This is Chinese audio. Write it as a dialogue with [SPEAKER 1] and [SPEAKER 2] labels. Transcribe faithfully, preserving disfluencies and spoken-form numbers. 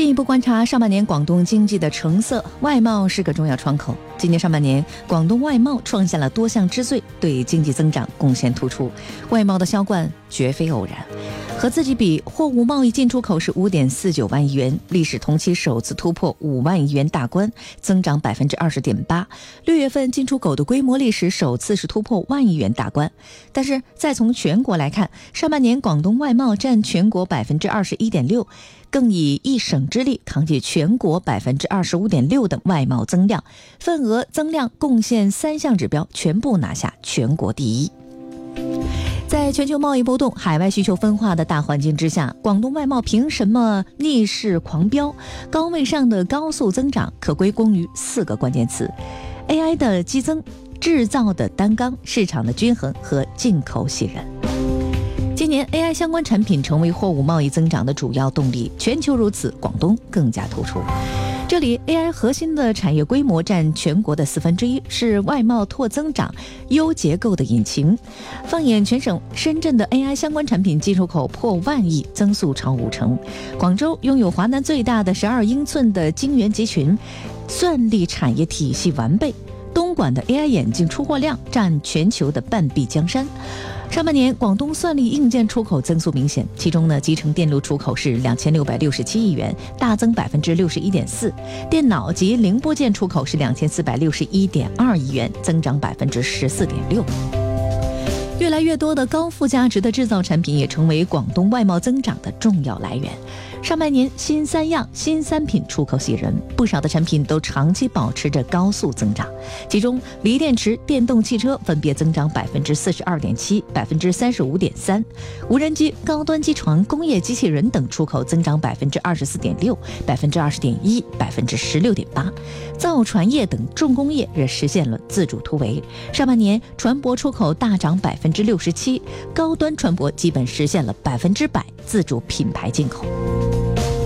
[SPEAKER 1] 进一步观察上半年广东经济的成色，外贸是个重要窗口。今年上半年，广东外贸创下了多项之最，对经济增长贡献突出。外贸的销冠绝非偶然。和自己比，货物贸易进出口是 五点四九万亿元，历史同期首次突破五万亿元大关，增长 百分之二十点八。六月份进出口的规模历史首次是突破万亿元大关。但是再从全国来看，上半年广东外贸占全国 百分之二十一点六，更以一省之力扛起全国 百分之二十五点六 的外贸增量，份额增量贡献三项指标全部拿下全国第一。在全球贸易波动、海外需求分化的大环境之下，广东外贸凭什么逆势狂飙？高位上的高速增长可归功于四个关键词： A I 的激增、制造的单刚、市场的均衡和进口喜人。今年 A I 相关产品成为货物贸易增长的主要动力，全球如此，广东更加突出。这里 A I 核心的产业规模占全国的四分之一，是外贸拓增长优结构的引擎。放眼全省，深圳的 A I 相关产品进出口破万亿，增速超五成。广州拥有华南最大的十二英寸的晶圆集群，算力产业体系完备。东莞的 A I 眼镜出货量占全球的半壁江山。上半年，广东算力硬件出口增速明显，其中呢，集成电路出口是两千六百六十七亿元，大增百分之六十一点四；电脑及零部件出口是两千四百六十一点二亿元，增长百分之十四点六。越来越多的高附加值的制造产品也成为广东外贸增长的重要来源。上半年新三样、新三品出口喜人，不少的产品都长期保持着高速增长。其中，锂电池、电动汽车分别增长百分之四十二点七、百分之三十五点三；无人机、高端机床、工业机器人等出口增长百分之二十四点六、百分之二十点一、百分之十六点八。造船业等重工业也实现了自主突围。上半年，船舶出口大涨百分之六十七，高端船舶基本实现了百分之百自主品牌进口。